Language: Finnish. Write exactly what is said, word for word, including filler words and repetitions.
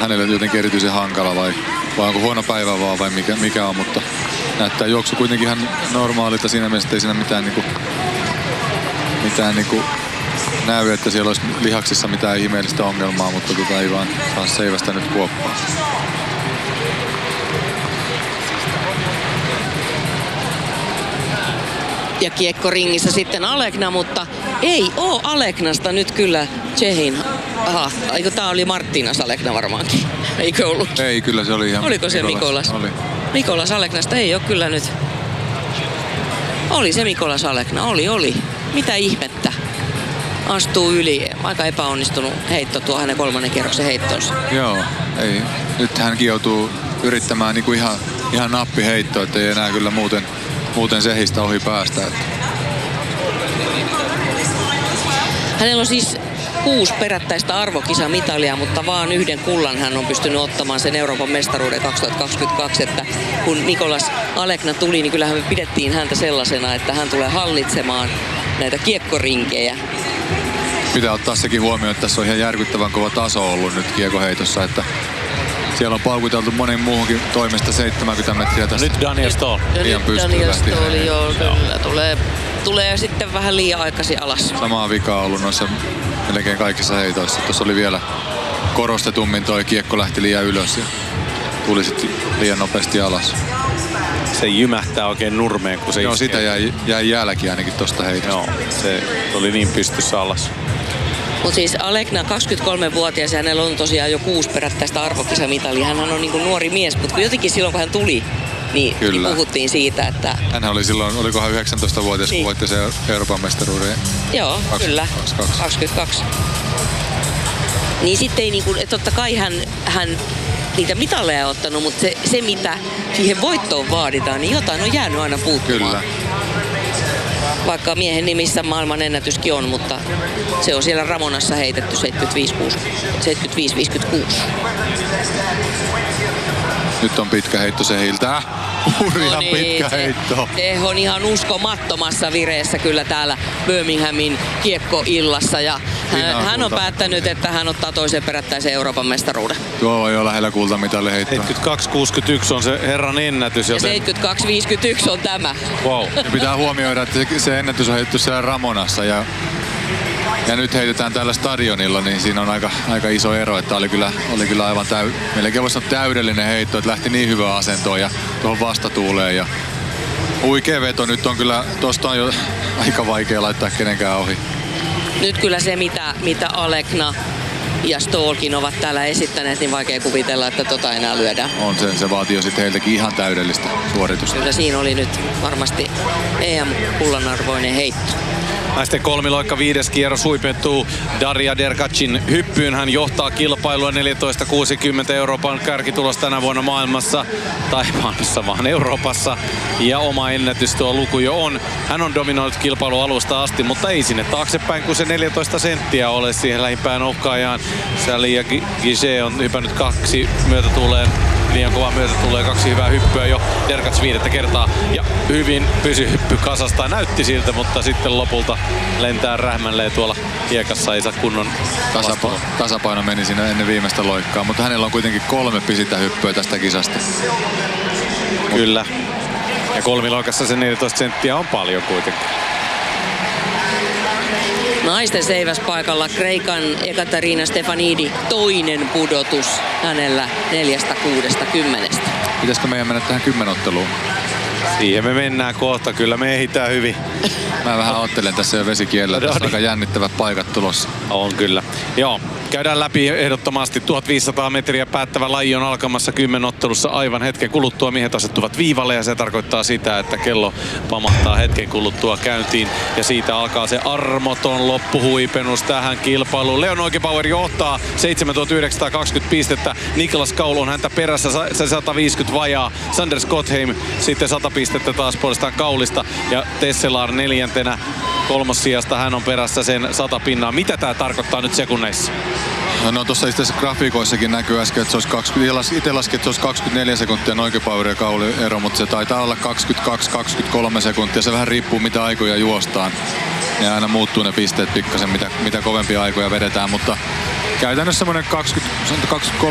hänelle jotenkin erityisen hankala vai, vai onko huono päivä vaan vai mikä, mikä on, mutta näyttää juoksu kuitenkin ihan normaalilta siinä mielessä, että ei siinä mitään, niinku, mitään niinku näy, että siellä olisi lihaksissa mitään ihmeellistä ongelmaa, mutta tota ei vaan saa seivästä nyt kuoppaa. Ja kiekko ringissä sitten Alekna, mutta ei oo Aleknasta nyt kyllä Tsehin. Aha, eikö tää oli Marttinas Alekna varmaankin? Eikö ollut? Ei, kyllä se oli ihan Oliko se Mikolas? Oli. Mikolas Aleknasta ei oo kyllä nyt. Oli se Mikolas Alekna, oli, oli. Mitä ihmettä? Astuu yli. Aika epäonnistunut heitto tuo hänen kolmannen kierroksen heittonsa. Joo, ei. Nyt hänkin joutuu yrittämään niinku ihan, ihan nappiheittoa, ettei enää kyllä muuten, muuten sehistä ohi päästä. Että. Hänellä on siis kuusi perättäistä arvokisamitalia, mutta vaan yhden kullan hän on pystynyt ottamaan sen Euroopan mestaruuden kaksituhattakaksikymmentäkaksi. Että kun Mikolas Alekna tuli, niin kyllähän me pidettiin häntä sellaisena, että hän tulee hallitsemaan näitä kiekkorinkejä. Pitää ottaa sekin huomioon, että tässä on ihan järkyttävän kova taso ollut nyt kiekoheitossa, että siellä on paukuteltu monen muuhunkin toimesta seitsemänkymmentä metriä tästä. Nyt Daniel Stahl. Ja nyt Daniel Stahl, joo, kyllä. Tulee, tulee sitten vähän liian aikaisin alas. Samaa vikaa ollut noissa melkein kaikissa heitoissa. Tuossa oli vielä korostetummin toi kiekko lähti liian ylös ja tuli sitten liian nopeasti alas. Se jymähtää oikein nurmeen, kun se Joo, iskee. sitä jäi, jäi jälki ainakin tosta heitosta. Joo, se oli niin pystyssä alas. Mutta siis Alekna, kaksikymmentäkolmevuotias, ja hänellä on tosiaan jo kuusi perättäistä arvokisamitalia. Hänhän on niinku nuori mies, mutta jotenkin silloin kun hän tuli, niin, niin puhuttiin siitä, että... Hänhän oli silloin, olikohan yhdeksäntoistavuotias, niin. kun voitti se Euroopan mestaruuden. Joo, kyllä. kaksikymmentäkaksi. Niin sitten ei niinku, että totta kai hän, hän niitä mitalleja ottanut, mutta se, se mitä siihen voittoon vaaditaan, niin jotain on jäänyt aina puuttumaan. Kyllä. Vaikka miehen nimissä maailman ennätyskin on, mutta se on siellä Ramonassa heitetty seitsemänkymmentäviisi viisikymmentäkuusi. Nyt on pitkä heitto se hiltää. Hurja no niin, pitkä se, heitto. Se on ihan uskomattomassa vireessä kyllä täällä Birminghamin kiekkoillassa. Ja hän, hän on päättänyt, että hän ottaa toisen perättäisen Euroopan mestaruuden. Tuo on jo lähellä kultamitalli heittoa. seitsemänkymmentäkaksi kuusikymmentäyksi on se herran ennätys. Joten... seitsemänkymmentäkaksi viisikymmentäyksi on tämä. Wow. Ja pitää huomioida, että se ennätys on heitetty siellä Ramonassa. Ja, ja nyt heitetään täällä stadionilla, niin siinä on aika, aika iso ero. Että oli kyllä, oli kyllä aivan täy, melkein voisi sanoa täydellinen heitto, että lähti niin hyvään asentoon ja tuohon vastatuuleen. Ja huikea veto nyt on kyllä, tosta on jo aika vaikea laittaa kenenkään ohi. Nyt kyllä se, mitä, mitä Alekna ja Stahlkin ovat täällä esittäneet, niin vaikea kuvitella, että tota enää lyödään. On se, se vaatii jo sitten heiltäkin ihan täydellistä suoritusta. Kyllä siinä oli nyt varmasti E M-kullanarvoinen heitto. Naisten kolmiloikka viides kierros huipentuu Darja Derkacin hyppyyn. Hän johtaa kilpailua neljätoista kuusikymmentä Euroopan kärkitulos tänä vuonna maailmassa. Tai maailmassa vaan Euroopassa. Ja oma ennätys tuo luku jo on. Hän on dominoinut kilpailu alusta asti, mutta ei sinne taaksepäin, kun se neljätoista senttiä ole siihen lähimpään uhkaajaan. Sally ja Gige on hypännyt kaksi myötätuuleen. Liian kova myötä tulee kaksi hyvää hyppyä jo. Derkats viidettä kertaa ja hyvin pysy hyppy kasasta. Näytti siltä, mutta sitten lopulta lentää rähmälleen tuolla hiekassa. Ei saa kunnon Tasapa- tasapaino meni siinä ennen viimeistä loikkaa, mutta hänellä on kuitenkin kolme pisintä hyppyä tästä kisasta. Kyllä. Ja kolmiloikassa se neljätoista senttiä on paljon kuitenkin. Naisten seiväspaikalla Kreikan Ekaterina Stefanidi toinen pudotus hänellä neljästä kuudesta kymmenestä. Pitäisikö meidän mennä tähän kymmenotteluun? Siihen me mennään kohta, kyllä me ehditään hyvin. Mä vähän ottelen tässä jo vesikielellä, tässä on aika jännittävät paikat tulossa. On kyllä. Joo, käydään läpi ehdottomasti tuhatviisisataa metriä päättävä laji on alkamassa kymmenottelussa aivan hetken kuluttua. Miehet asettuvat viivalle ja se tarkoittaa sitä, että kello pamahtaa hetken kuluttua käyntiin. Ja siitä alkaa se armoton loppuhuipennus tähän kilpailuun. Leon Oikebauer johtaa seitsemäntuhatta yhdeksänsataakaksikymmentä pistettä. Niklas Kaul on häntä perässä, se sata viisikymmentä vajaa. Sander Skottheim sitten sata pistettä taas puolestaan Kaulista. Ja Tesselar neljäntenä kolmossijasta hän on perässä sen sata pinnaa. Mitä tää tarkoittaa nyt sekunneissa? No tuossa itse asiassa grafiikoissakin näkyy äsken, että se olisi kaksikymmentä, itse laskin, että se olisi kaksikymmentäneljä sekuntia Oikebauer ja Kauli ero, mutta se taitaa olla kaksikymmentäkaksi kaksikymmentäkolme sekuntia. Se vähän riippuu mitä aikoja juostaan. Ja aina muuttuu ne pisteet pikkasen, mitä, mitä kovempia aikoja vedetään, mutta käytännössä semmoinen kaksikymmentä, kaksikymmentäkolme